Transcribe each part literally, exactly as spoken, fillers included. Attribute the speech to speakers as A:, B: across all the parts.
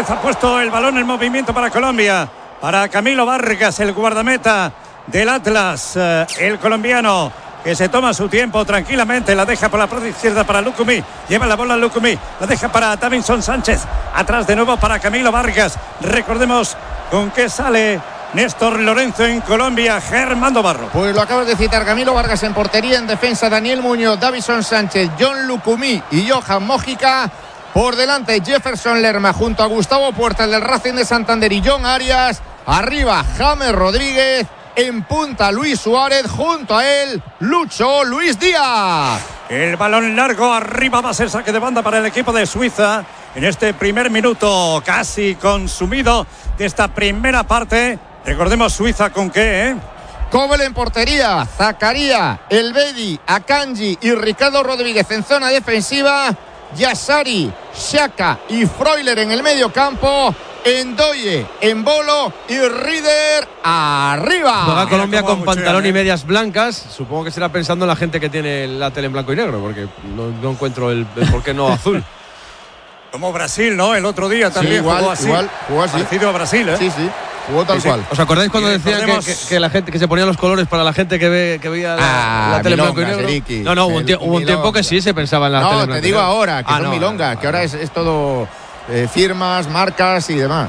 A: Díaz ha puesto el balón en movimiento para Colombia. Para Camilo Vargas, el guardameta del Atlas, eh, el colombiano, que se toma su tiempo tranquilamente, la deja por la parte izquierda para Lucumí, lleva la bola a Lucumí, la deja para Davinson Sánchez, atrás de nuevo para Camilo Vargas. Recordemos con qué sale Néstor Lorenzo en Colombia, Germán Barro.
B: Pues lo acabas de citar, Camilo Vargas en portería, en defensa Daniel Muñoz, Davinson Sánchez, John Lucumí y Johan Mójica. Por delante Jefferson Lerma junto a Gustavo Puerta, el del Racing de Santander, y John Arias. Arriba James Rodríguez. En punta Luis Suárez, junto a él Lucho Luis Díaz.
A: El balón largo arriba, va a ser saque de banda para el equipo de Suiza en este primer minuto casi consumido de esta primera parte. Recordemos Suiza con qué, ¿eh?
B: Kobel en portería, Zakaria, Elvedi, Akanji y Ricardo Rodríguez en zona defensiva. Yassari, Xhaka y Freuler en el medio campo. Endoye, Embolo y Rieder arriba.
C: Juega Colombia con pantalón y medias blancas. Supongo que será pensando en la gente que tiene la tele en blanco y negro, porque no, no encuentro el, el por qué no azul.
A: Como Brasil, ¿no? El otro día también
B: sí, igual,
A: jugó así.
B: Igual, jugó así.
A: Parecido a Brasil, ¿eh?
B: Sí, sí. Jugó tal
A: sí, sí.
B: cual.
C: ¿Os acordáis cuando decían recordemos... que, que, que la gente que se ponían los colores para la gente que ve que veía la,
B: ah,
C: la tele en blanco y
B: milongas,
C: negro?
B: Eriki.
C: No, no, hubo un, tie- hubo un tiempo que sí se pensaba en la
B: no,
C: tele en blanco
B: te digo
C: y negro.
B: ahora que
C: ah,
B: son
C: no,
B: milongas,
C: no,
B: que ahora
C: no.
B: es, es todo eh, firmas, marcas y demás.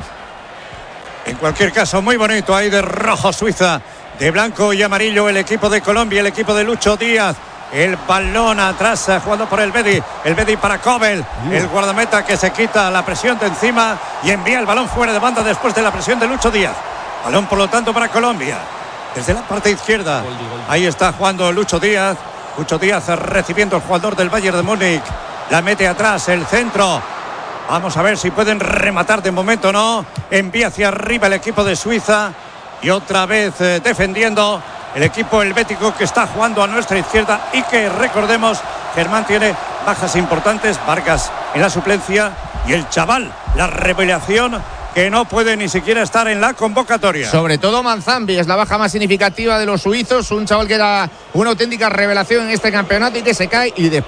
A: En cualquier caso, muy bonito ahí de rojo Suiza, de blanco y amarillo el equipo de Colombia, el equipo de Lucho Díaz. El balón atrás jugando por el Bedi, el Bedi para Kobel, el guardameta que se quita la presión de encima y envía el balón fuera de banda después de la presión de Lucho Díaz. Balón por lo tanto para Colombia, desde la parte izquierda. Ahí está jugando Lucho Díaz. Lucho Díaz recibiendo el jugador del Bayern de Múnich. La mete atrás, el centro. Vamos a ver si pueden rematar de momento o no. Envía hacia arriba el equipo de Suiza. Y otra vez eh, defendiendo el equipo helvético que está jugando a nuestra izquierda. Y que recordemos, Germán tiene bajas importantes. Vargas en la suplencia. Y el chaval, la revelación, que no puede ni siquiera estar en la convocatoria.
B: Sobre todo Manzambi es la baja más significativa de los suizos. Un chaval que era una auténtica revelación en este campeonato y que se cae y después